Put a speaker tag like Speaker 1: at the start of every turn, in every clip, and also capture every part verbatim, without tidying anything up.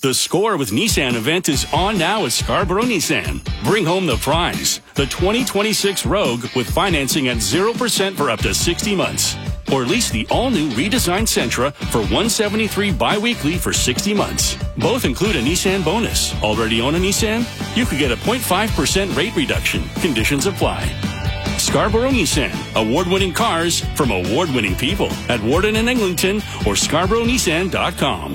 Speaker 1: The Score with Nissan event is on now at Scarborough Nissan. Bring home the prize, the twenty twenty-six Rogue with financing at zero percent for up to sixty months. Or lease the all-new redesigned Sentra for one hundred seventy-three dollars bi-weekly for sixty months. Both include a Nissan bonus. Already own a Nissan? You could get a zero point five percent rate reduction. Conditions apply. Scarborough Nissan. Award-winning cars from award-winning people at Warden and Eglinton or scarborough nissan dot com.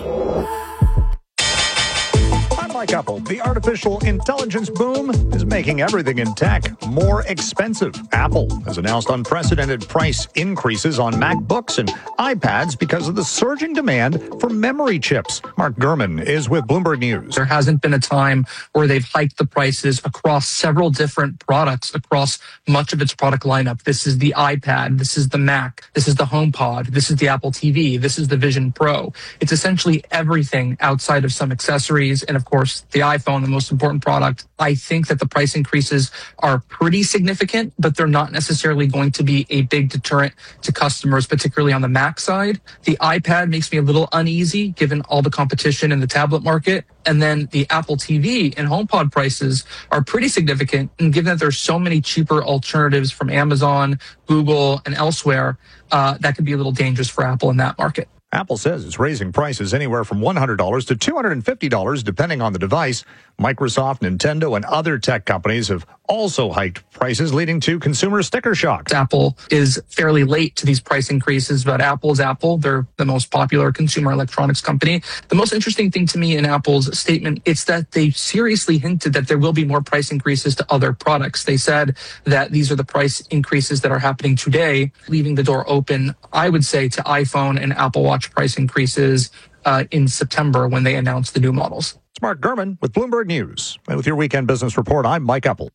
Speaker 2: Like Apple, the artificial intelligence boom is making everything in tech more expensive. Apple has announced unprecedented price increases on MacBooks and iPads because of the surging demand for memory chips. Mark Gurman is with Bloomberg News.
Speaker 3: There hasn't been a time where they've hiked the prices across several different products, across much of its product lineup. This is the iPad, this is the Mac, this is the HomePod, this is the Apple T V, this is the Vision Pro. It's essentially everything outside of some accessories and, of course, the iPhone, the most important product. I think that the price increases are pretty significant, but they're not necessarily going to be a big deterrent to customers, particularly on the Mac side. The iPad makes me a little uneasy given all the competition in the tablet market. And then the Apple T V and HomePod prices are pretty significant. And given that there's so many cheaper alternatives from Amazon, Google, and elsewhere, uh, that could be a little dangerous for Apple in that market.
Speaker 2: Apple says it's raising prices anywhere from one hundred dollars to two hundred fifty dollars depending on the device. Microsoft, Nintendo, and other tech companies have also hiked prices, leading to consumer sticker shock.
Speaker 3: Apple is fairly late to these price increases, but Apple's Apple. They're the most popular consumer electronics company. The most interesting thing to me in Apple's statement is that they seriously hinted that there will be more price increases to other products. They said that these are the price increases that are happening today, leaving the door open, I would say, to iPhone and Apple Watch price increases uh, in September when they announce the new models.
Speaker 2: It's Mark Gurman with Bloomberg News. And with your Weekend Business Report, I'm Mike Apple.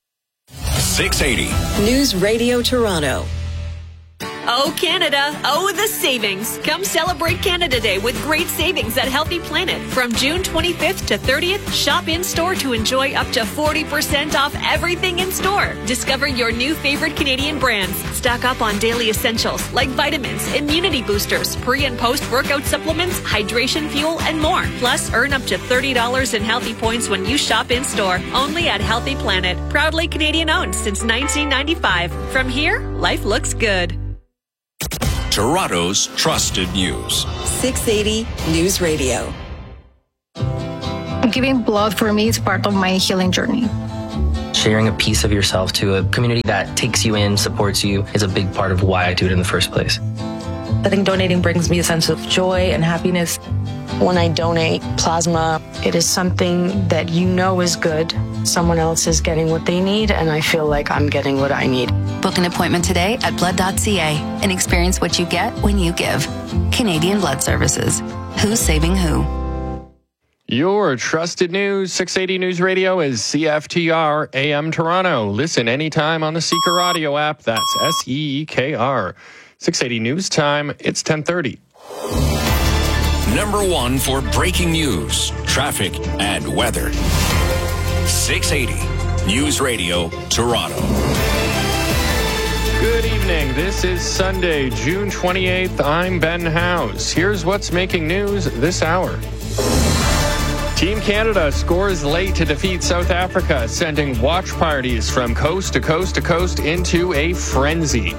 Speaker 4: six eighty
Speaker 5: News Radio Toronto.
Speaker 6: Oh, Canada. Oh, the savings. Come celebrate Canada Day with great savings at Healthy Planet. From June twenty-fifth to thirtieth, shop in-store to enjoy up to forty percent off everything in store. Discover your new favorite Canadian brands. Stock up on daily essentials like vitamins, immunity boosters, pre- and post-workout supplements, hydration fuel, and more. Plus, earn up to thirty dollars in healthy points when you shop in-store. Only at Healthy Planet. Proudly Canadian-owned since nineteen ninety-five. From here, life looks good.
Speaker 4: Toronto's trusted news.
Speaker 5: six eighty News Radio.
Speaker 7: Giving blood for me is part of my healing journey.
Speaker 8: Sharing a piece of yourself to a community that takes you in, supports you, is a big part of why I do it in the first place.
Speaker 9: I think donating brings me a sense of joy and happiness.
Speaker 10: When I donate plasma, it is something that you know is good. Someone else is getting what they need, and I feel like I'm getting what I need.
Speaker 11: Book an appointment today at blood dot c a and experience what you get when you give. Canadian Blood Services. Who's saving who?
Speaker 12: Your trusted news, six eighty News Radio is C F T R A M Toronto. Listen anytime on the Seeker Audio app. That's S E E K R. six eighty News Time, it's ten thirty.
Speaker 4: Number one for breaking news, traffic, and weather. six eighty News Radio, Toronto.
Speaker 12: Good evening. This is Sunday, June twenty-eighth. I'm Ben House. Here's what's making news this hour. Team Canada scores late to defeat South Africa, sending watch parties from coast to coast to coast into a frenzy.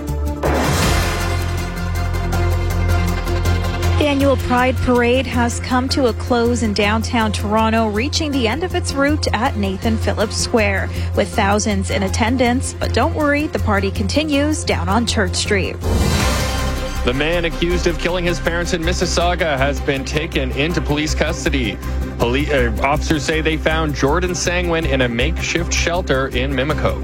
Speaker 13: The annual Pride Parade has come to a close in downtown Toronto, reaching the end of its route at Nathan Phillips Square, with thousands in attendance. But don't worry, the party continues down on Church Street.
Speaker 12: The man accused of killing his parents in Mississauga has been taken into police custody. Police, uh, officers say they found Jordan Sangwin in a makeshift shelter in Mimico.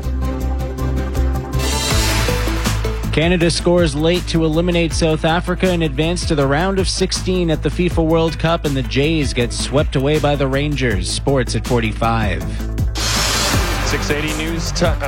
Speaker 14: Canada scores late to eliminate South Africa and advance to the round of sixteen at the FIFA World Cup, and the Jays get swept away by the Rangers. Sports at forty-five.
Speaker 12: six eighty News time.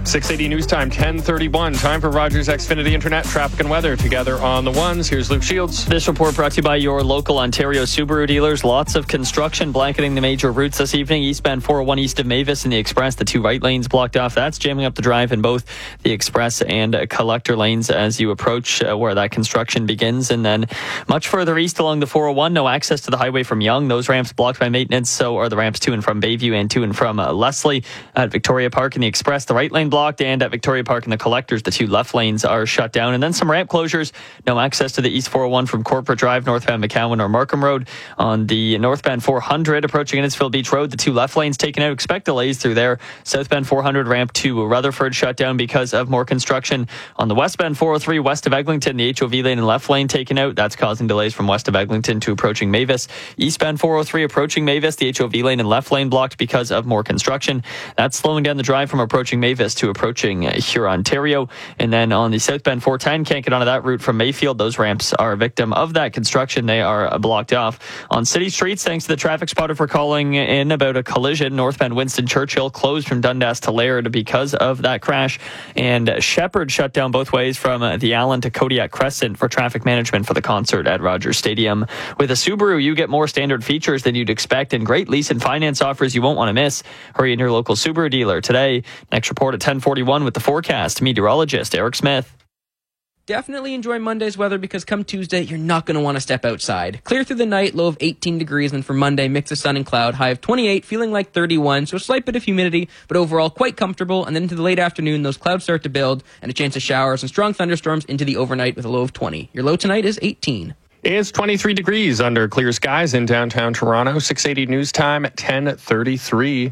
Speaker 12: six eighty News Time, ten thirty-one. Time for Rogers Xfinity Internet traffic and weather. Together on the ones, here's Luke Shields.
Speaker 15: This report brought to you by your local Ontario Subaru dealers. Lots of construction blanketing the major routes this evening. Eastbound four oh one east of Mavis and the Express. The two right lanes blocked off. That's jamming up the drive in both the Express and collector lanes as you approach uh, where that construction begins. And then much further east along the four oh one, no access to the highway from Yonge. Those ramps blocked by maintenance. So are the ramps to and from Bayview and to and from uh, Leslie. At Victoria Park in the Express, the right lane blocked, and at Victoria Park in the collectors, the two left lanes are shut down. And then some ramp closures. No access to the East four oh one from Corporate Drive, northbound McCowan or Markham Road. On the northbound four hundred, approaching Innisfil Beach Road, the two left lanes taken out. Expect delays through there. Southbound four hundred ramp to Rutherford shut down because of more construction. On the westbound four oh three west of Eglinton, the H O V lane and left lane taken out. That's causing delays from west of Eglinton to approaching Mavis. Eastbound four oh three approaching Mavis, the H O V lane and left lane blocked because of more construction. That's slowing down the drive from approaching Mavis to approaching Hurontario. And then on the southbound four ten, can't get onto that route from Mayfield. Those ramps are a victim of that construction. They are blocked off. On city streets, thanks to the traffic spotter for calling in about a collision. Northbound Winston Churchill closed from Dundas to Laird because of that crash. And Shepherd shut down both ways from the Allen to Kodiak Crescent for traffic management for the concert at Rogers Stadium. With a Subaru, you get more standard features than you'd expect and great lease and finance offers you won't want to miss. Hurry in your local Subaru dealer today. Next report at ten forty-one with the forecast. Meteorologist Eric Smith.
Speaker 16: Definitely enjoy Monday's weather because come Tuesday, you're not going to want to step outside. Clear through the night, low of eighteen degrees, and for Monday, mix of sun and cloud, high of twenty-eight, feeling like thirty-one, so a slight bit of humidity, but overall quite comfortable. And then into the late afternoon, those clouds start to build, and a chance of showers and strong thunderstorms into the overnight with a low of twenty. Your low tonight is eighteen.
Speaker 12: It's twenty-three degrees under clear skies in downtown Toronto. six eighty News Time, ten thirty-three.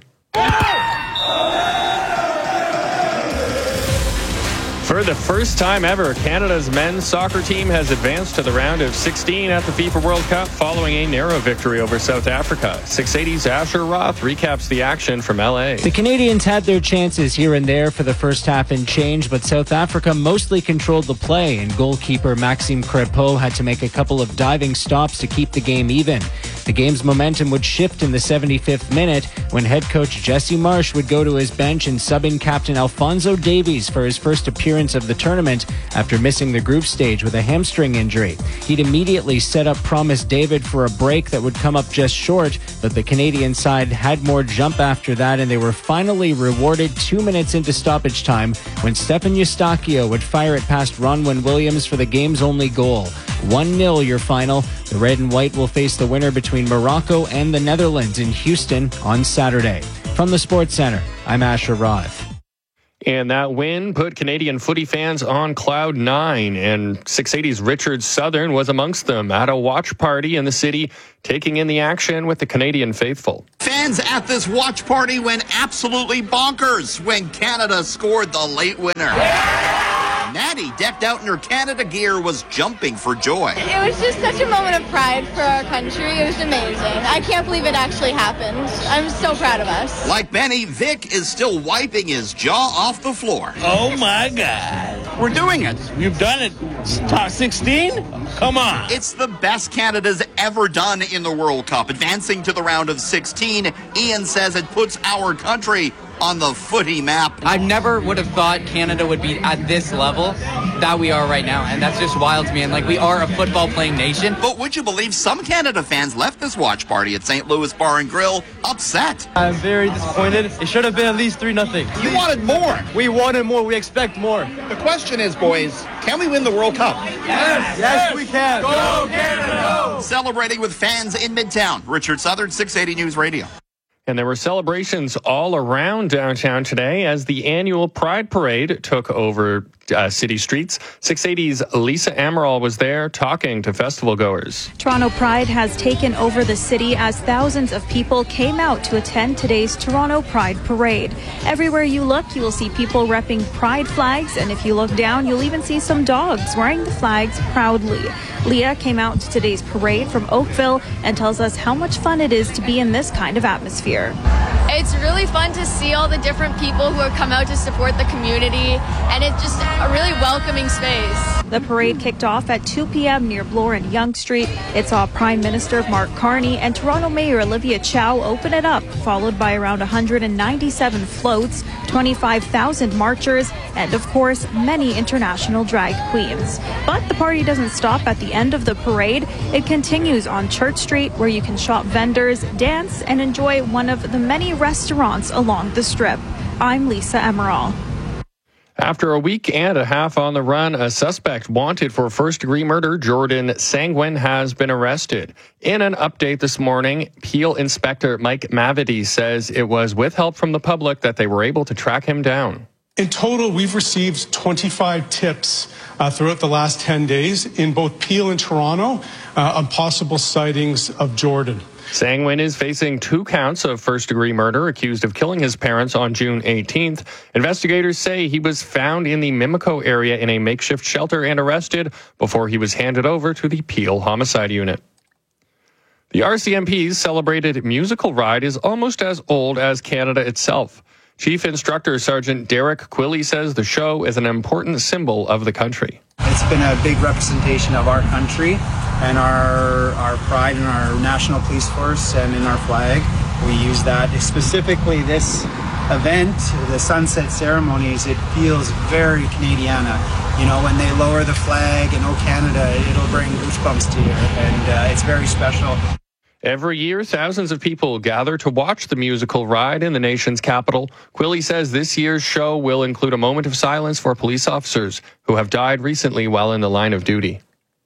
Speaker 12: For the first time ever, Canada's men's soccer team has advanced to the round of sixteen at the FIFA World Cup following a narrow victory over South Africa. six eighty's Asher Roth recaps the action from L A.
Speaker 14: The Canadians had their chances here and there for the first half and change, but South Africa mostly controlled the play, and goalkeeper Maxime Crepeau had to make a couple of diving stops to keep the game even. The game's momentum would shift in the seventy-fifth minute when head coach Jesse Marsh would go to his bench and sub in captain Alphonso Davies for his first appearance of the tournament after missing the group stage with a hamstring injury. He'd immediately set up Promise David for a break that would come up just short, but the Canadian side had more jump after that, and they were finally rewarded two minutes into stoppage time when Stefan Eustáquio would fire it past Ronwen Williams for the game's only goal. one nil your final. The red and white will face the winner between Morocco and the Netherlands in Houston on Saturday. From the Sports Center, I'm Asher Roth.
Speaker 12: And that win put Canadian footy fans on cloud nine, and six eighty's Richard Southern was amongst them at a watch party in the city, taking in the action with the Canadian faithful.
Speaker 17: Fans at this watch party went absolutely bonkers when Canada scored the late winner. Yeah! Natty, decked out in her Canada gear, was jumping for joy.
Speaker 18: It was just such a moment of pride for our country. It was amazing. I can't believe it actually happened. I'm so proud of us.
Speaker 17: Like Benny, Vic is still wiping his jaw off the floor.
Speaker 19: Oh my God.
Speaker 17: We're doing it.
Speaker 19: You've done it. Top sixteen? Come on.
Speaker 17: It's the best Canada's ever done in the World Cup. Advancing to the round of sixteen, Ian says it puts our country on the footy map.
Speaker 20: I never would have thought Canada would be at this level that we are right now, and that's just wild to me. And like, we are a football playing nation.
Speaker 17: But would you believe some Canada fans left this watch party at Saint Louis Bar and Grill upset?
Speaker 21: I'm very disappointed. It should have been at least three nothing.
Speaker 17: You wanted more.
Speaker 21: We wanted more. We expect more.
Speaker 17: The question is, boys, can we win the World Cup?
Speaker 21: Yes, yes, yes we can.
Speaker 17: Go Canada! Go! Celebrating with fans in Midtown. Richard Southern, six eighty News Radio.
Speaker 12: And there were celebrations all around downtown today as the annual Pride Parade took over uh, city streets. six eighty's Lisa Amaral was there talking to festival goers.
Speaker 13: Toronto Pride has taken over the city as thousands of people came out to attend today's Toronto Pride Parade. Everywhere you look, you will see people repping Pride flags, and if you look down, you'll even see some dogs wearing the flags proudly. Leah came out to today's parade from Oakville and tells us how much fun it is to be in this kind of atmosphere.
Speaker 22: It's really fun to see all the different people who have come out to support the community, and it's just a really welcoming space.
Speaker 13: The parade kicked off at two p.m. near Bloor and Yonge Street. It saw Prime Minister Mark Carney and Toronto Mayor Olivia Chow open it up, followed by around one hundred ninety-seven floats. twenty-five thousand marchers, and of course, many international drag queens. But the party doesn't stop at the end of the parade. It continues on Church Street, where you can shop vendors, dance, and enjoy one of the many restaurants along the Strip. I'm Lisa Emerald.
Speaker 12: After a week and a half on the run, a suspect wanted for first-degree murder, Jordan Sangwin, has been arrested. In an update this morning, Peel Inspector Mike Mavity says it was with help from the public that they were able to track him down.
Speaker 1: In total, we've received twenty-five tips uh, throughout the last ten days in both Peel and Toronto uh, on possible sightings of Jordan.
Speaker 12: Sangwin is facing two counts of first-degree murder, accused of killing his parents on June eighteenth. Investigators say he was found in the Mimico area in a makeshift shelter and arrested before he was handed over to the Peel Homicide Unit. The R C M P's celebrated musical ride is almost as old as Canada itself. Chief Instructor Sergeant Derek Quilly says the show is an important symbol of the country.
Speaker 3: It's been a big representation of our country and our our pride in our national police force and in our flag. We use that. Specifically this event, the sunset ceremonies, it feels very Canadiana. You know, when they lower the flag and "Oh Canada," it'll bring goosebumps to you, and uh, it's very special.
Speaker 12: Every year, thousands of people gather to watch the musical ride in the nation's capital. Quilly says this year's show will include a moment of silence for police officers who have died recently while in the line of duty.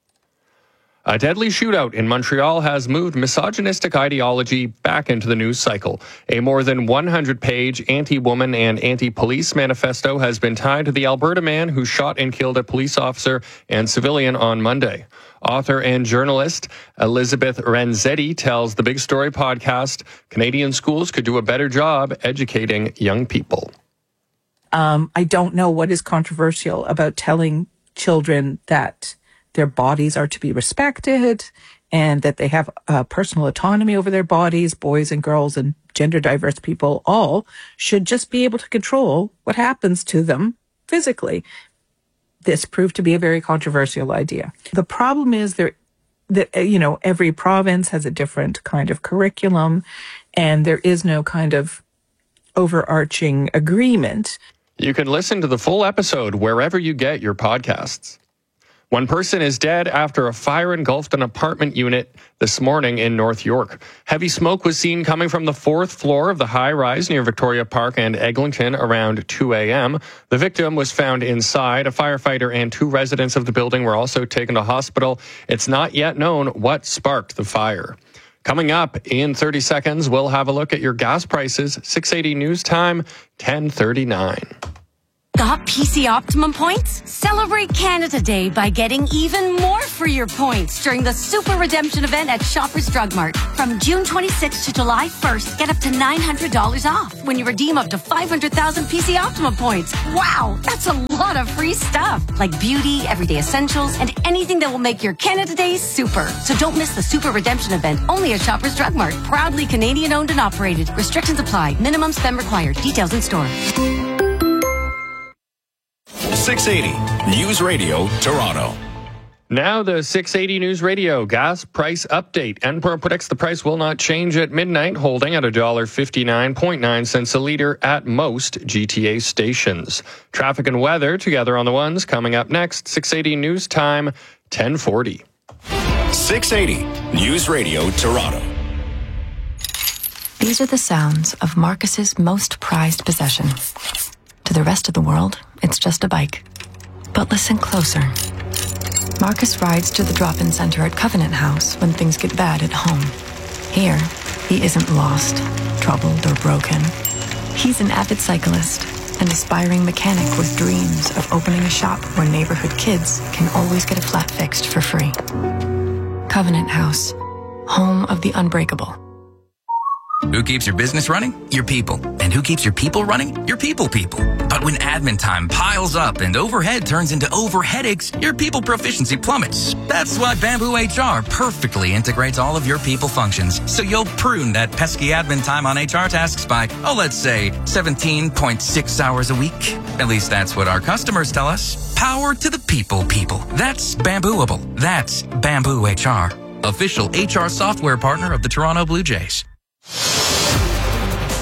Speaker 12: A deadly shootout in Montreal has moved misogynistic ideology back into the news cycle. A more than one hundred page anti-woman and anti-police manifesto has been tied to the Alberta man who shot and killed a police officer and civilian on Monday. Author and journalist Elizabeth Renzetti tells the Big Story podcast Canadian schools could do a better job educating young people.
Speaker 23: Um, I don't know what is controversial about telling children that their bodies are to be respected and that they have uh, personal autonomy over their bodies. Boys and girls and gender diverse people all should just be able to control what happens to them physically. This proved to be a very controversial idea. The problem is there that, you know, every province has a different kind of curriculum and there is no kind of overarching agreement.
Speaker 12: You can listen to the full episode wherever you get your podcasts. One person is dead after a fire engulfed an apartment unit this morning in North York. Heavy smoke was seen coming from the fourth floor of the high-rise near Victoria Park and Eglinton around two a.m. The victim was found inside. A firefighter and two residents of the building were also taken to hospital. It's not yet known what sparked the fire. Coming up in thirty seconds, we'll have a look at your gas prices. six eighty News Time, ten thirty-nine.
Speaker 24: Got P C Optimum points? Celebrate Canada Day by getting even more for your points during the Super Redemption event at Shoppers Drug Mart. From June twenty-sixth to July first, get up to nine hundred dollars off when you redeem up to five hundred thousand P C Optimum points. Wow, that's a lot of free stuff, like beauty, everyday essentials, and anything that will make your Canada Day super. So don't miss the Super Redemption event only at Shoppers Drug Mart. Proudly Canadian owned and operated. Restrictions apply. Minimum spend required. Details in store.
Speaker 4: six eighty News Radio, Toronto.
Speaker 12: Now the six eighty News Radio gas price update. N P R predicts the price will not change at midnight, holding at one dollar fifty-nine point nine cents a litre at most G T A stations. Traffic and weather together on the ones coming up next. six eighty News Time, ten forty.
Speaker 4: six eighty News Radio, Toronto.
Speaker 25: These are the sounds of Marcus's most prized possession. To the rest of the world, it's just a bike. But listen closer. Marcus rides to the drop-in center at Covenant House when things get bad at home. Here, he isn't lost, troubled, or broken. He's an avid cyclist, an aspiring mechanic with dreams of opening a shop where neighborhood kids can always get a flat fixed for free. Covenant House, home of the unbreakable.
Speaker 26: Who keeps your business running? Your people. And who keeps your people running? Your people people. But when admin time piles up and overhead turns into over headaches, your people proficiency plummets. That's why Bamboo H R perfectly integrates all of your people functions. So you'll prune that pesky admin time on H R tasks by, oh, let's say seventeen point six hours a week. At least that's what our customers tell us. Power to the people people. That's Bambooable. That's Bamboo H R. Official H R software partner of the Toronto Blue Jays.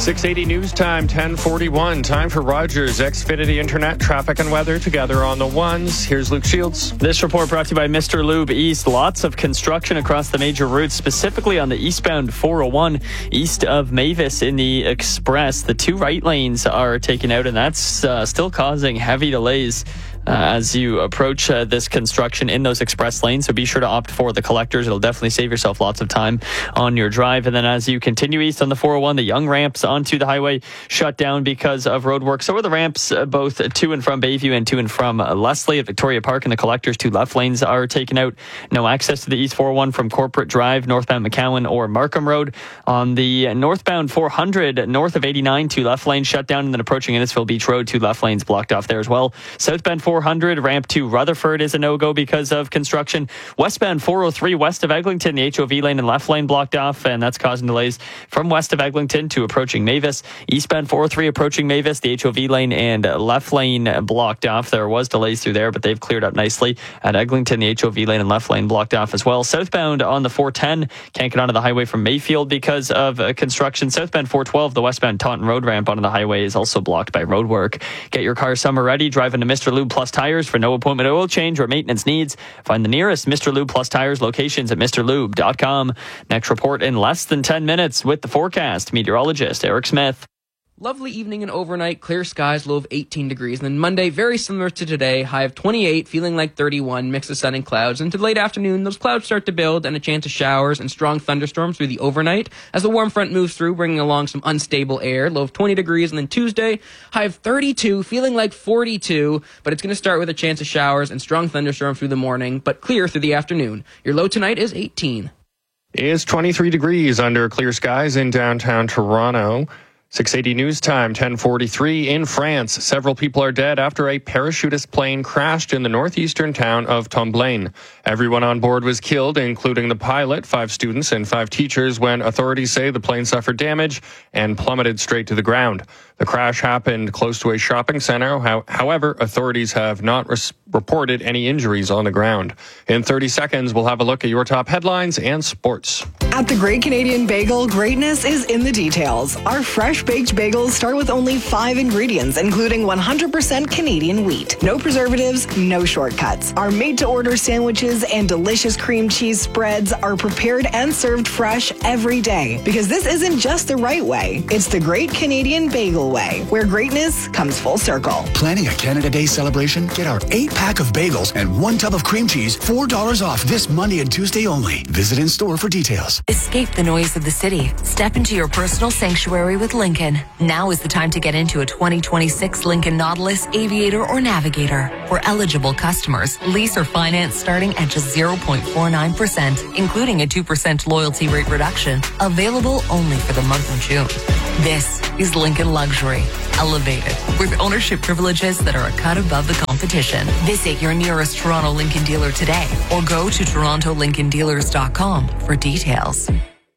Speaker 12: six eighty News Time, ten forty-one. Time for Rogers Xfinity Internet, traffic and weather together on the ones. Here's Luke Shields.
Speaker 15: This report brought to you by Mister Lube East. Lots of construction across the major routes, specifically on the eastbound four oh one east of Mavis in the Express. The two right lanes are taken out, and that's uh, still causing heavy delays Uh, as you approach uh, this construction in those express lanes. So be sure to opt for the collectors. It'll definitely save yourself lots of time on your drive. And then as you continue east on the four oh one, the young ramps onto the highway shut down because of road work. So are the ramps uh, both to and from Bayview and to and from uh, Leslie at Victoria Park, and the collectors. Two left lanes are taken out. No access to the east four oh one from Corporate Drive, northbound McCowan or Markham Road. On the northbound four hundred, north of eighty-nine, two left lanes shut down, and then approaching Innisfil Beach Road, two left lanes blocked off there as well. Southbound four hundred, ramp to Rutherford is a no-go because of construction. Westbound four oh three, west of Eglinton, the H O V lane and left lane blocked off, and that's causing delays from west of Eglinton to approaching Mavis. Eastbound four oh three approaching Mavis, the H O V lane and left lane blocked off. There was delays through there, but they've cleared up nicely. At Eglinton, the H O V lane and left lane blocked off as well. Southbound on the four ten, can't get onto the highway from Mayfield because of uh, construction. Southbound four twelve, the westbound Taunton Road ramp onto the highway is also blocked by road work. Get your car summer ready. Drive into Mister Lube Plus Tires for no appointment oil change or maintenance needs. Find the nearest Mister Lube Plus Tires locations at Mr Lube dot com. Next report in less than ten minutes with the forecast. Meteorologist Eric Smith.
Speaker 16: Lovely evening and overnight, clear skies, low of eighteen degrees. And then Monday, very similar to today, high of twenty-eight, feeling like thirty-one, mix of sun and clouds. Into the late afternoon, those clouds start to build and a chance of showers and strong thunderstorms through the overnight as the warm front moves through, bringing along some unstable air, low of twenty degrees. And then Tuesday, high of thirty-two, feeling like forty-two, but it's going to start with a chance of showers and strong thunderstorms through the morning, but clear through the afternoon. Your low tonight is eighteen.
Speaker 12: It's twenty-three degrees under clear skies in downtown Toronto. six eighty News Time, ten forty-three. In France, several people are dead after a parachutist plane crashed in the northeastern town of Tomblaine. Everyone on board was killed, including the pilot, five students, and five teachers, when authorities say the plane suffered damage and plummeted straight to the ground. The crash happened close to a shopping center. How, however, authorities have not res- reported any injuries on the ground. In thirty seconds, we'll have a look at your top headlines and sports.
Speaker 2: At the Great Canadian Bagel, greatness is in the details. Our fresh baked bagels start with only five ingredients, including one hundred percent Canadian wheat. No preservatives, no shortcuts. Our made-to-order sandwiches and delicious cream cheese spreads are prepared and served fresh every day. Because this isn't just the right way, it's the Great Canadian Bagel way, where greatness comes full circle.
Speaker 5: Planning a Canada Day celebration? Get our eight-pack of bagels and one tub of cream cheese, four dollars off this Monday and Tuesday only. Visit in-store for details.
Speaker 25: Escape the noise of the city. Step into your personal sanctuary with Lincoln. Now is the time to get into a twenty twenty-six Lincoln Nautilus, Aviator, or Navigator. For eligible customers, lease or finance starting at just zero point four nine percent, including a two percent loyalty rate reduction. Available only for the month of June. This is Lincoln Luxury, elevated, with ownership privileges that are a cut above the competition. Visit your nearest Toronto Lincoln dealer today or go to toronto lincoln dealers dot com for details.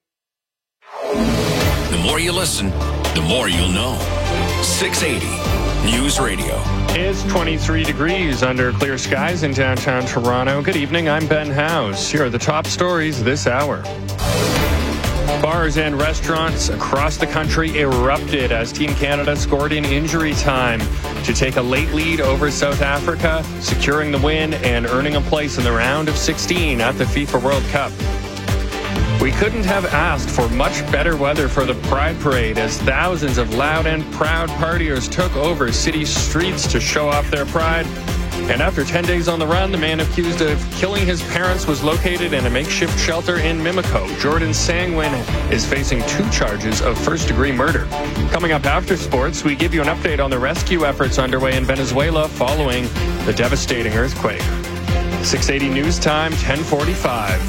Speaker 4: The more you listen, the more you'll know. six eighty News Radio.
Speaker 12: It's twenty-three degrees under clear skies in downtown Toronto. Good evening, I'm Ben House. Here are the top stories this hour. Bars and restaurants across the country erupted as Team Canada scored in injury time to take a late lead over South Africa, securing the win and earning a place in the round of sixteen at the FIFA World Cup. We couldn't have asked for much better weather for the Pride Parade as thousands of loud and proud partiers took over city streets to show off their pride. And after ten days on the run, the man accused of killing his parents was located in a makeshift shelter in Mimico. Jordan Sangwin is facing two charges of first-degree murder. Coming up after sports, we give you an update on the rescue efforts underway in Venezuela following the devastating earthquake. six eighty News Time, ten forty-five.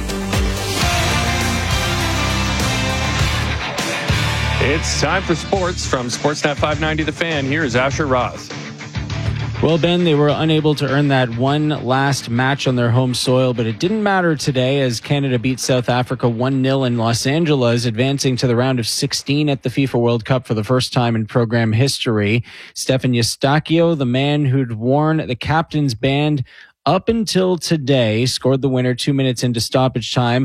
Speaker 12: It's time for sports from Sportsnet five ninety The Fan. Here's Asher Roth.
Speaker 14: Well, Ben, they were unable to earn that one last match on their home soil, but it didn't matter today as Canada beat South Africa one nil in Los Angeles, advancing to the round of sixteen at the FIFA World Cup for the first time in program history. Stefan Eustáquio, the man who'd worn the captain's band up until today, scored the winner two minutes into stoppage time.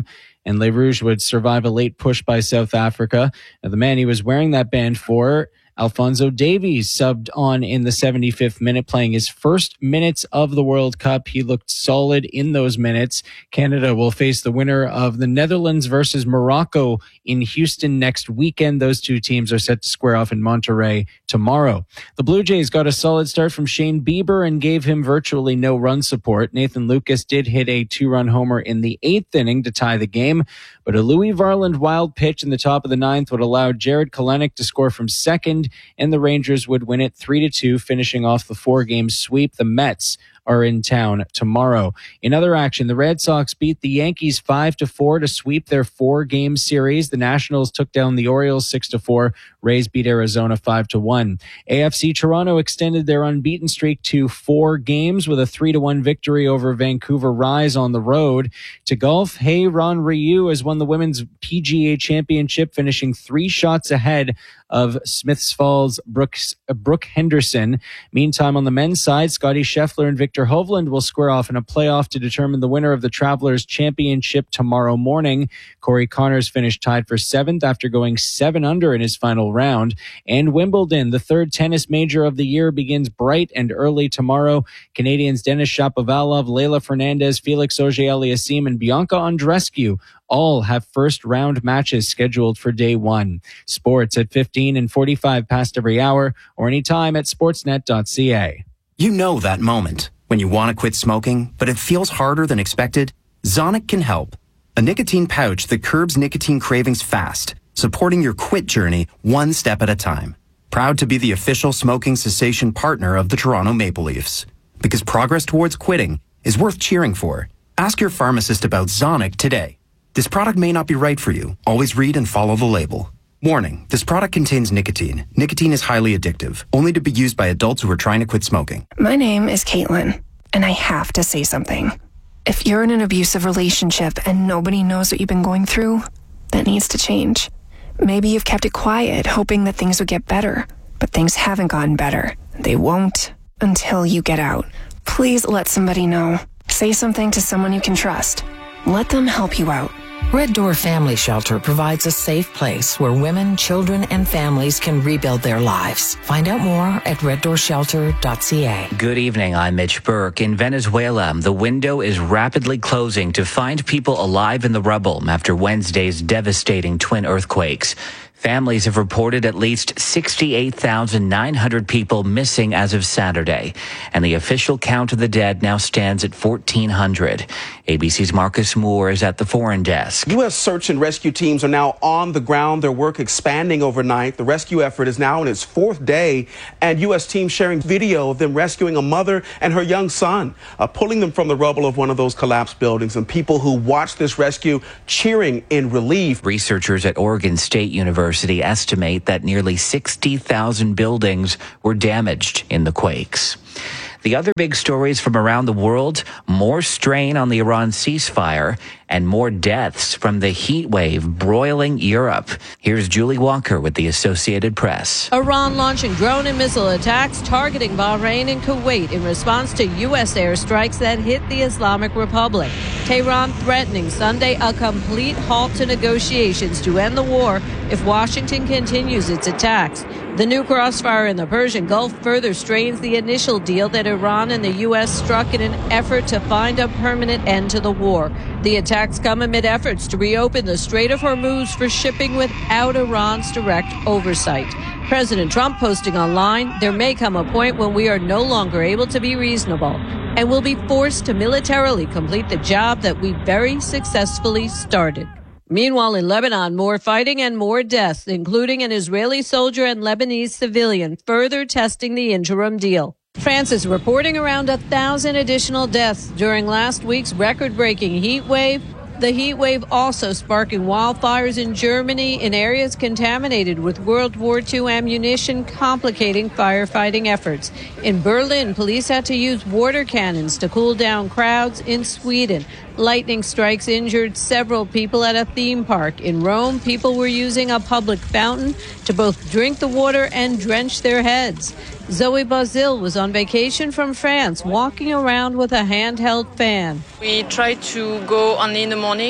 Speaker 14: and Le Rouge would survive a late push by South Africa. Now, the man he was wearing that band for, Alphonso Davies, subbed on in the seventy-fifth minute, playing his first minutes of the World Cup. He looked solid in those minutes. Canada will face the winner of the Netherlands versus Morocco in Houston next weekend. Those two teams are set to square off in Monterrey tomorrow. The Blue Jays got a solid start from Shane Bieber and gave him virtually no run support. Nathan Lucas did hit a two-run homer in the eighth inning to tie the game, but a Louis Varland wild pitch in the top of the ninth would allow Jared Kelenic to score from second, and the Rangers would win it three to two, finishing off the four-game sweep. The Mets are in town tomorrow. In other action, the Red Sox beat the Yankees five to four to sweep their four-game series. The Nationals took down the Orioles six to four. Rays beat Arizona five to one. A F C Toronto extended their unbeaten streak to four games with a three to one victory over Vancouver Rise on the road. To golf, Hye-Ron Ryu has won the Women's P G A Championship, finishing three shots ahead of Smiths Falls' Brooks, uh, Brooke Henderson. Meantime, on the men's side, Scotty Scheffler and Victor Hovland will square off in a playoff to determine the winner of the Travelers Championship tomorrow morning. Corey Connors finished tied for seventh after going seven under in his final round. And Wimbledon, the third tennis major of the year, begins bright and early tomorrow. Canadians Denis Shapovalov, Leylah Fernandez, Felix Auger-Aliassime, and Bianca Andreescu all have first round matches scheduled for day one. Sports at fifteen and forty-five past every hour, or anytime at sportsnet dot c a.
Speaker 6: You know that moment when you want to quit smoking, but it feels harder than expected? Zonic can help. A nicotine pouch that curbs nicotine cravings fast, supporting your quit journey one step at a time. Proud to be the official smoking cessation partner of the Toronto Maple Leafs. Because progress towards quitting is worth cheering for. Ask your pharmacist about Zonic today. This product may not be right for you. Always read and follow the label. Warning, this product contains nicotine. Nicotine is highly addictive, only to be used by adults who are trying to quit smoking.
Speaker 7: My name is Caitlin, and I have to say something. If you're in an abusive relationship and nobody knows what you've been going through, that needs to change. Maybe you've kept it quiet, hoping that things would get better, but things haven't gotten better. They won't until you get out. Please let somebody know. Say something to someone you can trust. Let them help you out.
Speaker 8: Red Door Family Shelter provides a safe place where women, children, and families can rebuild their lives. Find out more at red door shelter dot c a.
Speaker 9: Good evening, I'm Mitch Burke. In Venezuela, the window is rapidly closing to find people alive in the rubble after Wednesday's devastating twin earthquakes. Families have reported at least sixty-eight thousand nine hundred people missing as of Saturday, and the official count of the dead now stands at fourteen hundred. A B C's Marcus Moore is at the foreign desk.
Speaker 10: U S search and rescue teams are now on the ground, their work expanding overnight. The rescue effort is now in its fourth day, and U S teams sharing video of them rescuing a mother and her young son, uh, pulling them from the rubble of one of those collapsed buildings, and people who watched this rescue cheering in relief.
Speaker 9: Researchers at Oregon State University estimate that nearly sixty thousand buildings were damaged in the quakes. The other big stories from around the world, more strain on the Iran ceasefire and more deaths from the heat wave broiling Europe. Here's Julie Walker with the Associated Press.
Speaker 11: Iran launching drone and missile attacks targeting Bahrain and Kuwait in response to U S airstrikes that hit the Islamic Republic. Tehran threatening Sunday a complete halt to negotiations to end the war if Washington continues its attacks. The new crossfire in the Persian Gulf further strains the initial deal that Iran and the U S struck in an effort to find a permanent end to the war. The attacks come amid efforts to reopen the Strait of Hormuz for shipping without Iran's direct oversight. President Trump posting online, "There may come a point when we are no longer able to be reasonable and will be forced to militarily complete the job that we very successfully started." Meanwhile, in Lebanon, more fighting and more deaths, including an Israeli soldier and Lebanese civilian, further testing the interim deal. France is reporting around a thousand additional deaths during last week's record-breaking heat wave. The heat wave also sparking wildfires in Germany in areas contaminated with World War Two ammunition, complicating firefighting efforts. In Berlin, police had to use water cannons to cool down crowds. In Sweden, lightning strikes injured several people at a theme park. In Rome, people were using a public fountain to both drink the water and drench their heads. Zoe Bazil was on vacation from France, walking around with a handheld fan.
Speaker 27: We try to go only in the morning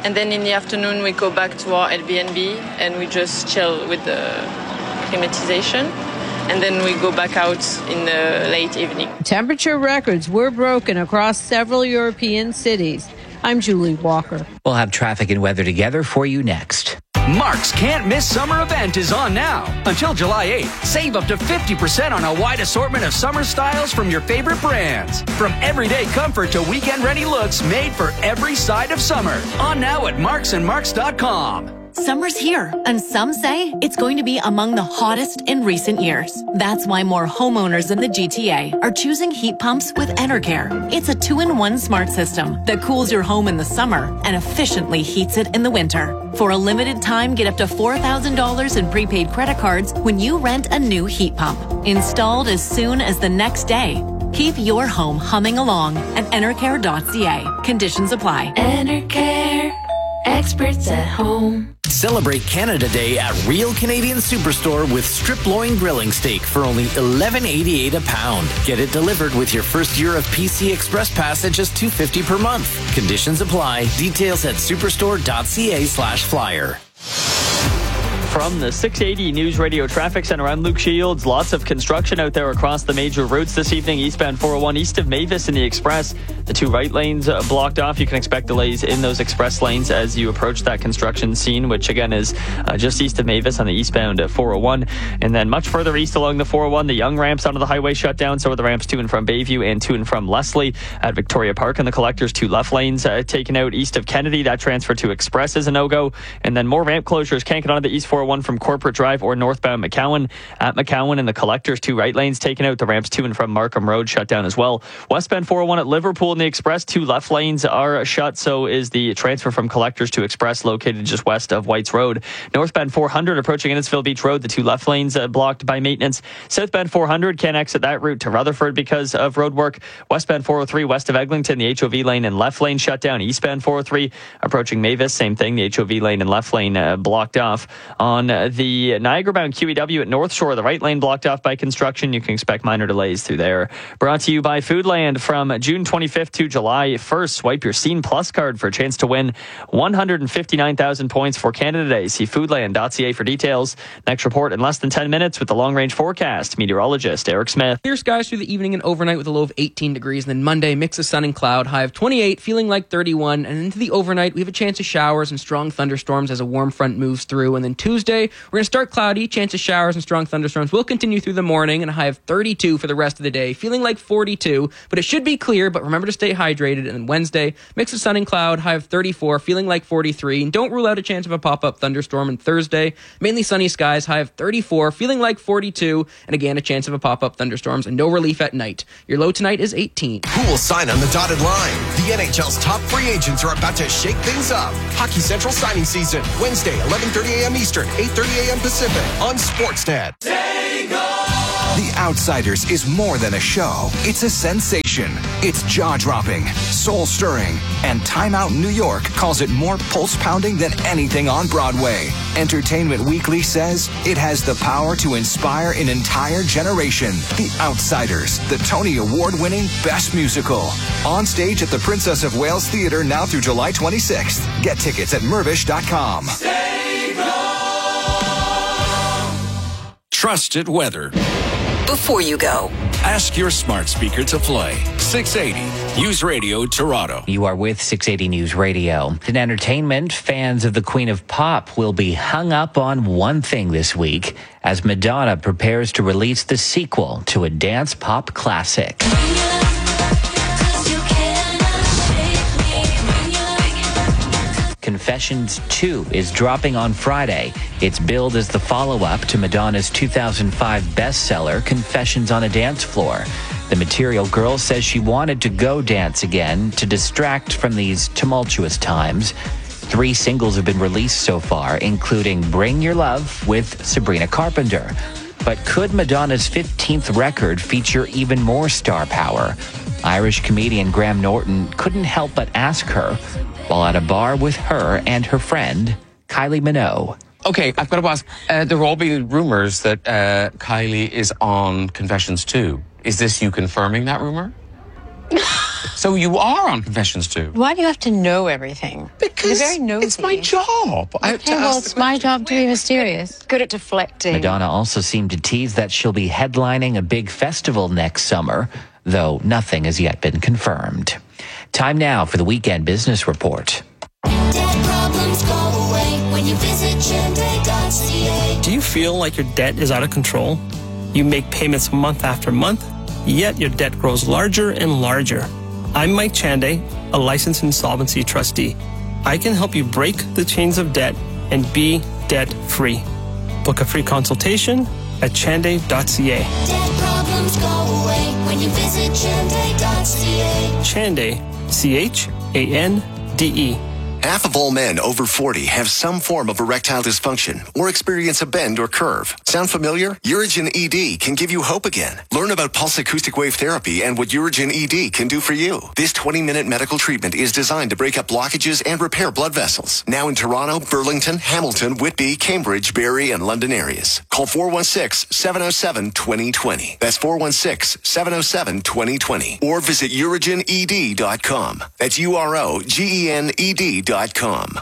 Speaker 17: and then in the afternoon we go back to our Airbnb and we just chill with the climatization, and then we go back out in the late evening.
Speaker 11: Temperature records were broken across several European cities. I'm Julie Walker.
Speaker 9: We'll have traffic and weather together for you next.
Speaker 18: Mark's Can't Miss Summer event is on now. Until July eighth, save up to fifty percent on a wide assortment of summer styles from your favorite brands. From everyday comfort to weekend-ready looks made for every side of summer. On now at marks and marks dot com.
Speaker 19: Summer's here, and some say it's going to be among the hottest in recent years. That's why more homeowners in the G T A are choosing heat pumps with Enercare. It's a two-in-one smart system that cools your home in the summer and efficiently heats it in the winter. For a limited time, get up to four thousand dollars in prepaid credit cards when you rent a new heat pump. Installed as soon as the next day. Keep your home humming along at enercare dot c a. Conditions apply.
Speaker 20: Enercare. Experts at home.
Speaker 21: Celebrate Canada Day at Real Canadian Superstore with strip loin grilling steak for only eleven eighty-eight a pound. Get it delivered with your first year of P C Express Pass at just two fifty per month. Conditions apply. Details at superstore dot c a slash flyer.
Speaker 15: From the six eighty News Radio Traffic Center, I'm Luke Shields. Lots of construction out there across the major routes this evening. Eastbound four oh one east of Mavis in the Express. The two right lanes uh, blocked off. You can expect delays in those express lanes as you approach that construction scene, which again is uh, just east of Mavis on the eastbound uh, four oh one. And then much further east along the four oh one, the Young ramps onto the highway shut down. So are the ramps to and from Bayview and to and from Leslie at Victoria Park. And the collectors, two left lanes uh, taken out east of Kennedy. That transfer to Express is a no-go. And then more ramp closures can't get onto the east four oh one from Corporate Drive or northbound McCowan. At McCowan and the collectors, two right lanes taken out. The ramps to and from Markham Road shut down as well. Westbound four oh one at Liverpool and the Express, two left lanes are shut. So is the transfer from collectors to Express located just west of Whites Road. Northbound four hundred approaching Innisfil Beach Road, the two left lanes uh, blocked by maintenance. Southbound four hundred can't exit that route to Rutherford because of road work. Westbound four oh three west of Eglinton, the H O V lane and left lane shut down. Eastbound four oh three approaching Mavis, same thing. The H O V lane and left lane uh, blocked off. On uh, the Niagara-bound Q E W at North Shore, the right lane blocked off by construction. You can expect minor delays through there. Brought to you by Foodland. From June twenty-fifth to July first, swipe your Scene Plus card for a chance to win one hundred fifty-nine thousand points for Canada Day. See foodland dot c a for details. Next report in less than ten minutes with the long-range forecast. Meteorologist Eric Smith.
Speaker 16: Clear skies through the evening and overnight with a low of eighteen degrees. And then Monday, mix of sun and cloud, high of twenty-eight, feeling like thirty-one. And into the overnight, we have a chance of showers and strong thunderstorms as a warm front moves through. And then Tuesday, we're going to start cloudy, chance of showers and strong thunderstorms will continue through the morning, and a high of thirty-two for the rest of the day, feeling like forty-two, but it should be clear, but remember to stay hydrated. And then Wednesday, mix of sun and cloud, high of thirty-four, feeling like forty-three, and don't rule out a chance of a pop-up thunderstorm. And Thursday, mainly sunny skies, high of thirty-four, feeling like forty-two, and again a chance of a pop-up thunderstorms and no relief at night. Your low tonight is eighteen.
Speaker 22: Who will sign on the dotted line? The N H L's top free agents are about to shake things up. Hockey Central signing season, Wednesday, eleven thirty a.m. Eastern, eight thirty a.m. Pacific on Sportsnet. The Outsiders is more than a show. It's a sensation. It's jaw-dropping, soul-stirring, and Time Out New York calls it more pulse-pounding than anything on Broadway. Entertainment Weekly says it has the power to inspire an entire generation. The Outsiders, the Tony Award-winning Best Musical. On stage at the Princess of Wales Theatre now through July twenty-sixth. Get tickets at mervish dot com.
Speaker 4: Trusted weather.
Speaker 27: Before you go,
Speaker 4: ask your smart speaker to play six eighty News Radio Toronto.
Speaker 9: You are with six eighty News Radio. In entertainment, fans of the Queen of Pop will be hung up on one thing this week as Madonna prepares to release the sequel to a dance pop classic. Confessions two is dropping on Friday. It's billed as the follow-up to Madonna's two thousand five bestseller, Confessions on a Dance Floor. The Material Girl says she wanted to go dance again to distract from these tumultuous times. Three singles have been released so far, including Bring Your Love with Sabrina Carpenter. But could Madonna's fifteenth record feature even more star power? Irish comedian Graham Norton couldn't help but ask her while at a bar with her and her friend, Kylie Minogue.
Speaker 28: Okay, I've got to ask, uh, there have all been rumours that uh, Kylie is on Confessions two. Is this you confirming that rumour? So you are on confessions too?
Speaker 1: Why do you have to know everything?
Speaker 28: Because
Speaker 1: You're very nosy.
Speaker 28: it's my job. I have to
Speaker 1: Okay, well,
Speaker 28: ask
Speaker 1: it's my job to be mysterious. Good at deflecting.
Speaker 9: Madonna also seemed to tease that she'll be headlining a big festival next summer, though nothing has yet been confirmed. Time now for the Weekend Business Report.
Speaker 2: Debt problems go away when you visit Chande dot c a.
Speaker 3: Do you feel like your debt is out of control? You make payments month after month, yet your debt grows larger and larger. I'm Mike Chande, a licensed insolvency trustee. I can help you break the chains of debt and be debt-free. Book a free consultation at Chande dot c a.
Speaker 2: Debt problems go away when you visit Chande dot c a.
Speaker 3: Chande, C H A N D E.
Speaker 22: Half of all men over forty have some form of erectile dysfunction or experience a bend or curve. Sound familiar? Urigen E D can give you hope again. Learn about pulse acoustic wave therapy and what Urigen E D can do for you. This twenty-minute medical treatment is designed to break up blockages and repair blood vessels. Now in Toronto, Burlington, Hamilton, Whitby, Cambridge, Barrie, and London areas. Call four one six, seven oh seven, two oh two oh. That's four one six, seven oh seven, two oh two oh. Or visit urigen e d dot com. That's U R O G E N E D dot com.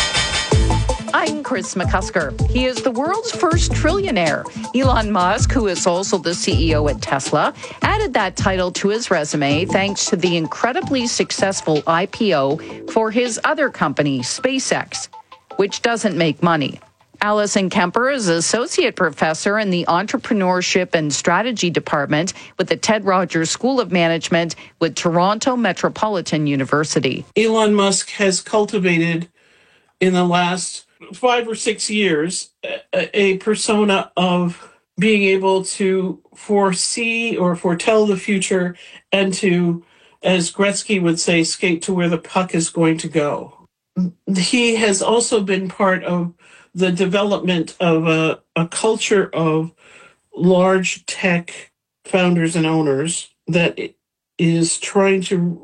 Speaker 5: I'm Chris McCusker. He is the world's first trillionaire. Elon Musk, who is also the C E O at Tesla, added that title to his resume thanks to the incredibly successful I P O for his other company, SpaceX, which doesn't make money. Alison Kemper is associate professor in the Entrepreneurship and Strategy Department with the Ted Rogers School of Management with Toronto Metropolitan University.
Speaker 13: Elon Musk has cultivated in the last five or six years a, a persona of being able to foresee or foretell the future and to, as Gretzky would say, skate to where the puck is going to go. He has also been part of the development of a, a culture of large tech founders and owners that is trying to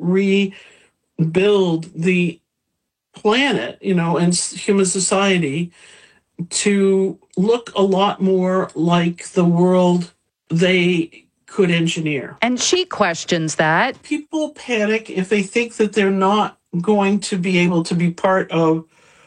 Speaker 13: rebuild the planet, you know, and human society to look a lot more like the world they could engineer.
Speaker 5: And she questions that.
Speaker 13: People panic if they think that they're not going to be able to be part of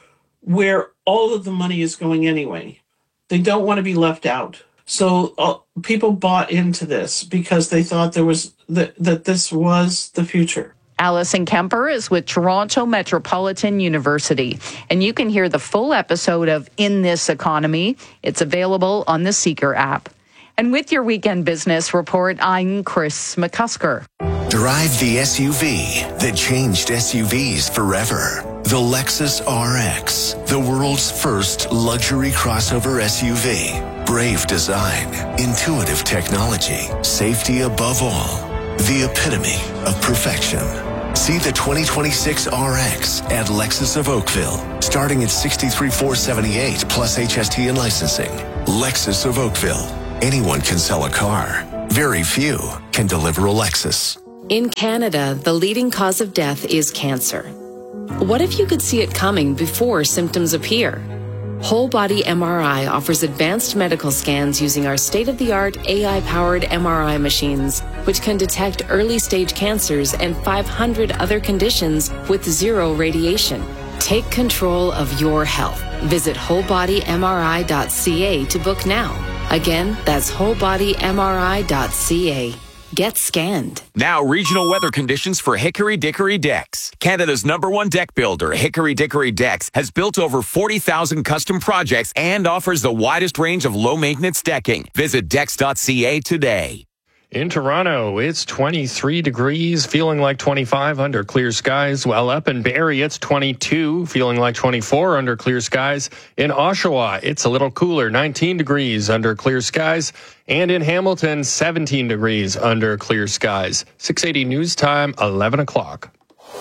Speaker 13: where all of the money is going anyway. They don't want to be left out. So uh, people bought into this because they thought there was th- that this was the future.
Speaker 5: Alison Kemper is with Toronto Metropolitan University, and you can hear the full episode of In This Economy. It's available on the Seeker app. And with your Weekend Business Report, I'm Chris McCusker.
Speaker 22: Drive the S U V that changed S U Vs forever. The Lexus R X, the world's first luxury crossover S U V. Brave design, intuitive technology, safety above all. The epitome of perfection. See the twenty twenty-six R X at Lexus of Oakville, starting at sixty-three thousand four hundred seventy-eight dollars plus H S T and licensing. Lexus of Oakville. Anyone can sell a car. Very few can deliver a Lexus.
Speaker 23: In Canada, the leading cause of death is cancer. What if you could see it coming before symptoms appear? Whole Body M R I offers advanced medical scans using our state-of-the-art A I-powered M R I machines, which can detect early-stage cancers and five hundred other conditions with zero radiation. Take control of your health. Visit whole body m r i dot c a to book now. Again, that's whole body m r i dot c a. Get scanned.
Speaker 24: Now, regional weather conditions for Hickory Dickory Decks. Canada's number one deck builder, Hickory Dickory Decks, has built over forty thousand custom projects and offers the widest range of low-maintenance decking. Visit decks dot c a today.
Speaker 12: In Toronto, it's twenty-three degrees, feeling like twenty-five under clear skies. While up in Barrie, it's twenty-two, feeling like twenty-four under clear skies. In Oshawa, it's a little cooler, nineteen degrees under clear skies. And in Hamilton, seventeen degrees under clear skies. six eighty News Time, eleven o'clock.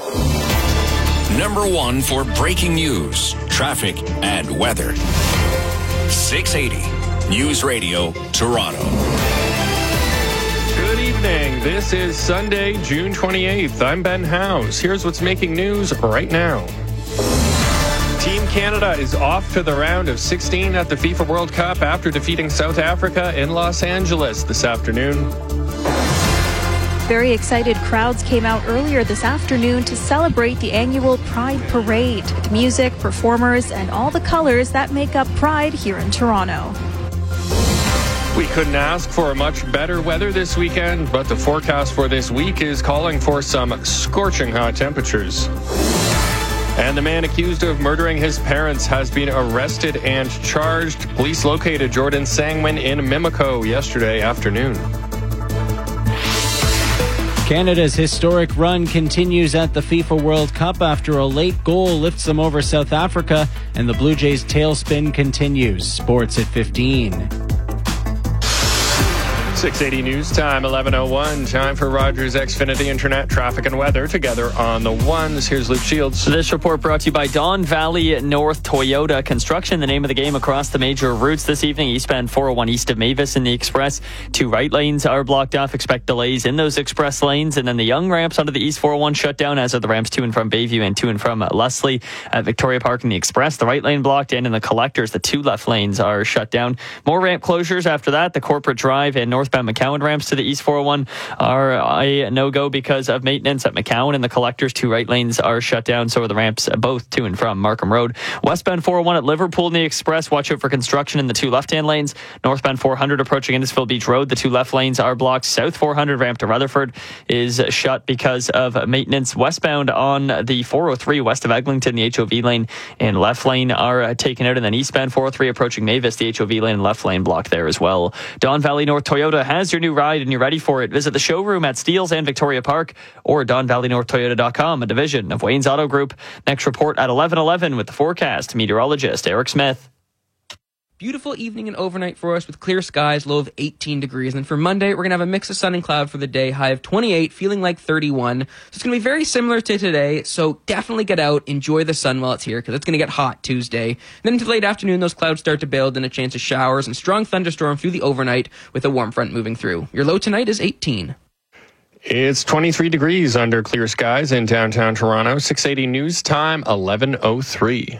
Speaker 4: Number one for breaking news, traffic, and weather. six eighty News Radio, Toronto.
Speaker 12: Good evening. This is Sunday, June twenty-eighth. I'm Ben House. Here's what's making news right now. Team Canada is off to the round of sixteen at the FIFA World Cup after defeating South Africa in Los Angeles this afternoon.
Speaker 6: Very excited crowds came out earlier this afternoon to celebrate the annual Pride Parade with music, performers, and all the colors that make up Pride here in Toronto.
Speaker 12: We couldn't ask for much better weather this weekend, but the forecast for this week is calling for some scorching hot temperatures. And the man accused of murdering his parents has been arrested and charged. Police located Jordan Sangwin in Mimico yesterday afternoon.
Speaker 7: Canada's historic run continues at the FIFA World Cup after a late goal lifts them over South Africa, and the Blue Jays' tailspin continues. Sports at fifteen.
Speaker 12: six eighty News Time, eleven oh one. Time for Rogers Xfinity Internet traffic and weather together on the ones. Here's Luke Shields.
Speaker 15: This report brought to you by Don Valley North Toyota. Construction, the name of the game across the major routes this evening. Eastbound four oh one east of Mavis in the express. Two right lanes are blocked off. Expect delays in those express lanes. And then the young ramps onto the east four oh one shut down, as are the ramps to and from Bayview and to and from Leslie at Victoria Park in the express. The right lane blocked, and in the collectors, the two left lanes are shut down. More ramp closures after that. The Corporate Drive and northbound McCowan ramps to the east four oh one are a no-go because of maintenance at McCowan, and the collectors, two right lanes are shut down. So are the ramps both to and from Markham Road. Westbound four oh one at Liverpool in the express. Watch out for construction in the two left-hand lanes. Northbound four hundred approaching Innisfil Beach Road. The two left lanes are blocked. South four hundred ramp to Rutherford is shut because of maintenance. Westbound on the four oh three west of Eglinton, the H O V lane and left lane are taken out. And then eastbound four oh three approaching Mavis, the H O V lane and left lane blocked there as well. Don Valley North Toyota has your new ride and you're ready for it. Visit the showroom at Steeles and Victoria Park or don valley north toyota dot com, a division of Wayne's Auto Group. Next report at eleven eleven with the forecast. Meteorologist Eric Smith.
Speaker 16: Beautiful evening and overnight for us with clear skies, low of eighteen degrees. And for Monday, we're going to have a mix of sun and cloud for the day, high of twenty-eight, feeling like thirty-one. So it's going to be very similar to today, so definitely get out, enjoy the sun while it's here, because it's going to get hot Tuesday. And then into late afternoon, those clouds start to build and a chance of showers and strong thunderstorm through the overnight with a warm front moving through. Your low tonight is eighteen.
Speaker 12: It's twenty-three degrees under clear skies in downtown Toronto. six eighty News Time, eleven oh three.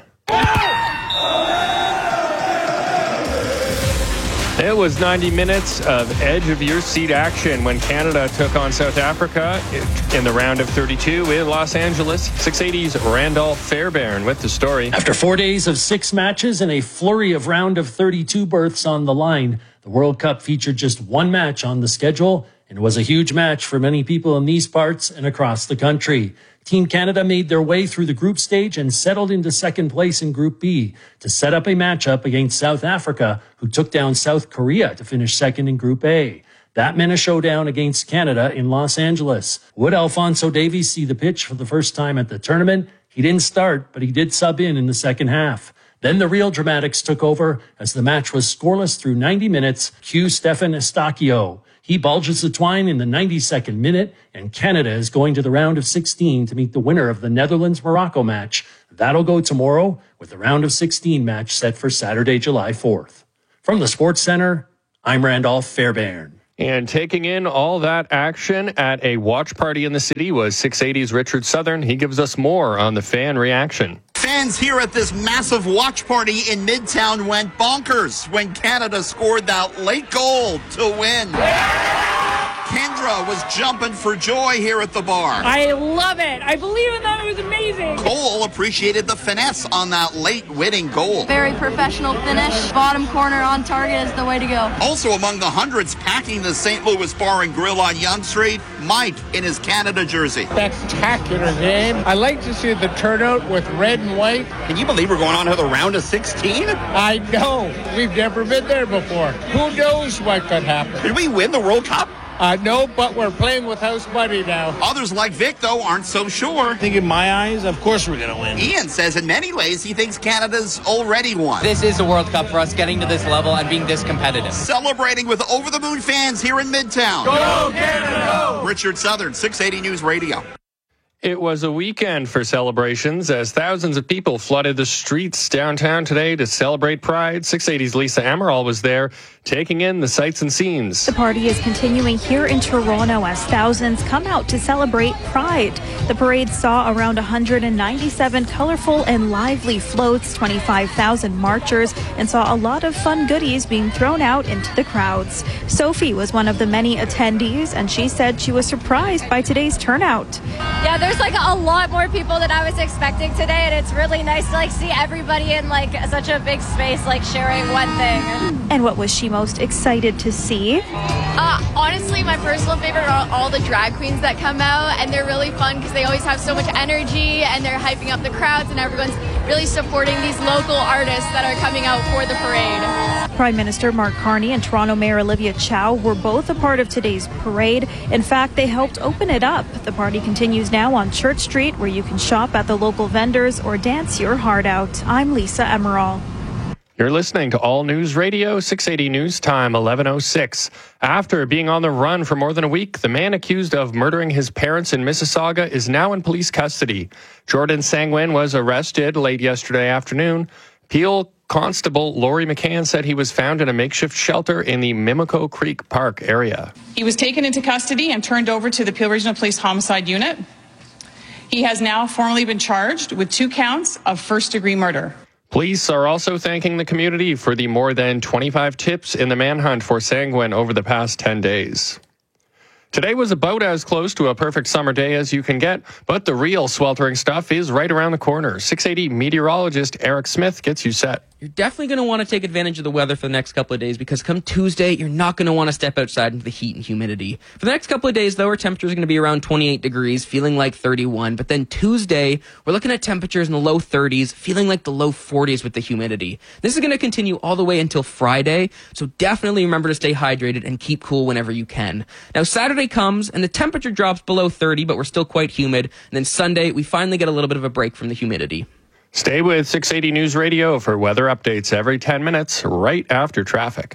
Speaker 12: It was ninety minutes of edge-of-your-seat action when Canada took on South Africa in the round of thirty-two in Los Angeles. six eighty's Randolph Fairbairn with the story.
Speaker 8: After four days of six matches and a flurry of round of thirty-two berths on the line, the World Cup featured just one match on the schedule, and it was a huge match for many people in these parts and across the country. Team Canada made their way through the group stage and settled into second place in Group B to set up a matchup against South Africa, who took down South Korea to finish second in Group A. That meant a showdown against Canada in Los Angeles. Would Alphonso Davies see the pitch for the first time at the tournament? He didn't start, but he did sub in in the second half. Then the real dramatics took over as the match was scoreless through ninety minutes. Cue Stefan Estacio. He bulges the twine in the ninety-second minute, and Canada is going to the round of sixteen to meet the winner of the Netherlands-Morocco match. That'll go tomorrow, with the round of sixteen match set for Saturday, July fourth. From the Sports Center, I'm Randolph Fairbairn.
Speaker 12: And taking in all that action at a watch party in the city was six eighty's Richard Southern. He gives us more on the fan reaction.
Speaker 10: Fans here at this massive watch party in Midtown went bonkers when Canada scored that late goal to win. Kendra was jumping for joy here at the bar.
Speaker 14: I love it. I believe in that. It was amazing.
Speaker 10: Cole appreciated the finesse on that late winning goal.
Speaker 17: Very professional finish. Bottom corner on target is the way to go.
Speaker 10: Also among the hundreds packing the Saint Louis Bar and Grill on Yonge Street, Mike in his Canada jersey.
Speaker 25: Spectacular game. I like to see the turnout with red and white.
Speaker 10: Can you believe we're going on to the round of sixteen?
Speaker 25: I know. We've never been there before. Who knows what could happen?
Speaker 10: Did we win the World Cup?
Speaker 25: Uh, no, but we're playing with House Buddy now.
Speaker 10: Others like Vic, though, aren't so sure.
Speaker 25: I think in my eyes, of course we're going to win.
Speaker 10: Ian says in many ways he thinks Canada's already won.
Speaker 26: This is the World Cup for us, getting to this level and being this competitive.
Speaker 10: Celebrating with over-the-moon fans here in Midtown.
Speaker 25: Go Canada!
Speaker 10: Richard Southern, six eighty News Radio.
Speaker 12: It was a weekend for celebrations as thousands of people flooded the streets downtown today to celebrate Pride. six eighty's Lisa Amaral was there, taking in the sights and scenes.
Speaker 6: The party is continuing here in Toronto as thousands come out to celebrate Pride. The parade saw around one hundred ninety-seven colorful and lively floats, twenty-five thousand marchers, and saw a lot of fun goodies being thrown out into the crowds. Sophie was one of the many attendees, and she said she was surprised by today's turnout.
Speaker 1: Yeah, there's like a lot more people than I was expecting today, and it's really nice to like see everybody in like such a big space, like sharing one thing.
Speaker 6: And what was she most excited to see?
Speaker 11: Uh, honestly, my personal favorite are all the drag queens that come out, and they're really fun because they always have so much energy and they're hyping up the crowds, and everyone's really supporting these local artists that are coming out for the parade.
Speaker 6: Prime Minister Mark Carney and Toronto Mayor Olivia Chow were both a part of today's parade. In fact, they helped open it up. The party continues now on Church Street, where you can shop at the local vendors or dance your heart out. I'm Lisa Emerald.
Speaker 12: You're listening to All News Radio, six eighty News Time, eleven oh six. After being on the run for more than a week, the man accused of murdering his parents in Mississauga is now in police custody. Jordan Sangwin was arrested late yesterday afternoon. Peel Constable Laurie McCann said he was found in a makeshift shelter in the Mimico Creek Park area.
Speaker 18: He was taken into custody and turned over to the Peel Regional Police Homicide Unit. He has now formally been charged with two counts of first-degree murder.
Speaker 12: Police are also thanking the community for the more than twenty-five tips in the manhunt for Sangwin over the past ten days. Today was about as close to a perfect summer day as you can get, but the real sweltering stuff is right around the corner. six eighty meteorologist Eric Smith gets you set.
Speaker 16: You're definitely going to want to take advantage of the weather for the next couple of days because come Tuesday, you're not going to want to step outside into the heat and humidity. For the next couple of days, though, our temperatures are going to be around twenty-eight degrees, feeling like thirty-one. But then Tuesday, we're looking at temperatures in the low thirties, feeling like the low forties with the humidity. This is going to continue all the way until Friday, so definitely remember to stay hydrated and keep cool whenever you can. Now, Saturday comes, and the temperature drops below thirty, but we're still quite humid. And then Sunday, we finally get a little bit of a break from the humidity.
Speaker 12: Stay with six eighty News Radio for weather updates every ten minutes, right after traffic.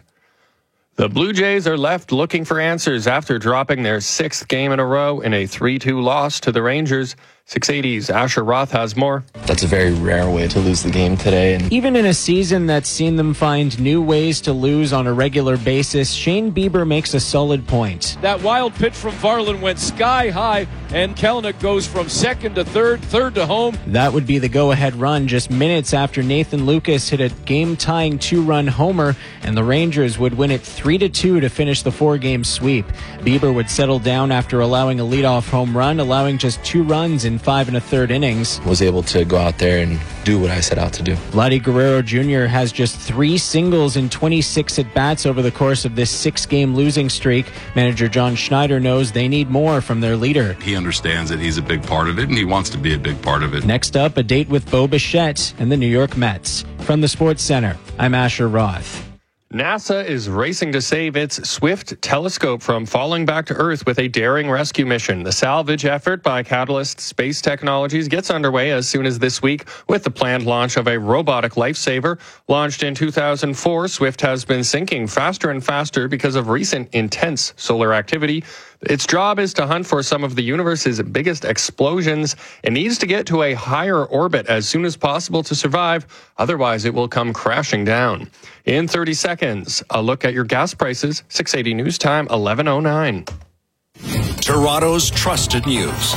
Speaker 12: The Blue Jays are left looking for answers after dropping their sixth game in a row in a three two loss to the Rangers. six eighty's Asher Roth has more.
Speaker 19: That's a very rare way to lose the game today. And
Speaker 7: even in a season that's seen them find new ways to lose on a regular basis, Shane Bieber makes a solid point.
Speaker 20: That wild pitch from Varland went sky high, and Kelenic goes from second to third, third to home.
Speaker 7: That would be the go-ahead run just minutes after Nathan Lucas hit a game-tying two-run homer, and the Rangers would win it three to two to finish the four-game sweep. Bieber would settle down after allowing a leadoff home run, allowing just two runs in five and a third innings.
Speaker 19: Was able to go out there and do what I set out to do.
Speaker 7: Vladdy Guerrero Junior has just three singles in twenty-six at-bats over the course of this six-game losing streak. Manager John Schneider knows they need more from their leader.
Speaker 21: He understands that he's a big part of it, and he wants to be a big part of it.
Speaker 7: Next up, a date with Bo Bichette and the New York Mets. From the Sports Center, I'm Asher Roth.
Speaker 12: NASA is racing to save its SWIFT telescope from falling back to Earth with a daring rescue mission. The salvage effort by Catalyst Space Technologies gets underway as soon as this week with the planned launch of a robotic lifesaver. Launched in two thousand four, SWIFT has been sinking faster and faster because of recent intense solar activity. Its job is to hunt for some of the universe's biggest explosions. It needs to get to a higher orbit as soon as possible to survive. Otherwise, it will come crashing down. In thirty seconds, a look at your gas prices. six eighty News Time, eleven oh nine.
Speaker 4: Toronto's trusted news.